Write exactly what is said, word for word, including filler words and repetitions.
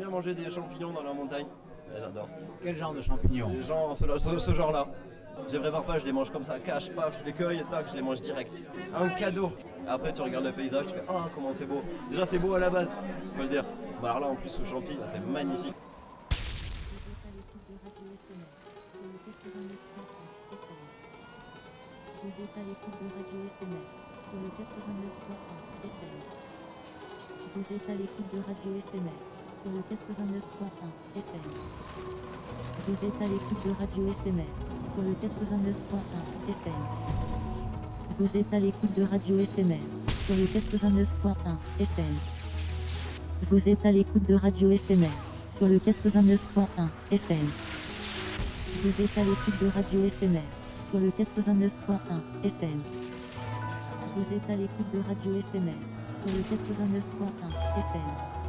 bien manger des champignons dans la montagne. Ouais, j'adore. Quel genre de champignons? Les gens, ce, ce- ce genre-là. Je les prépare pas, je les mange comme ça, cache, paf, je les cueille, tac, je les mange direct. Un cadeau. Après, tu regardes le paysage, tu fais ah, comment c'est beau. Déjà, c'est beau à la base, faut le dire. Bah, alors là, en plus, sous champi, là, c'est magnifique. Vous êtes à l'écoute de Radio F M R sur le quatre-vingt-neuf point un F M. Vous êtes à l'écoute de Radio F M R sur le quatre-vingt-neuf point un F M. Vous êtes à l'écoute de Radio F M R sur le quatre-vingt-neuf point un F M. Vous êtes à l'écoute de Radio F M R sur le quatre-vingt-neuf point un F M. Vous êtes à l'écoute de Radio F M R sur le quatre-vingt-neuf point un F M. Vous êtes à l'écoute de Radio F M R sur le quatre-vingt-neuf point un F M. Vous êtes à l'écoute de Radio F M R sur le quatre-vingt-neuf point un F M.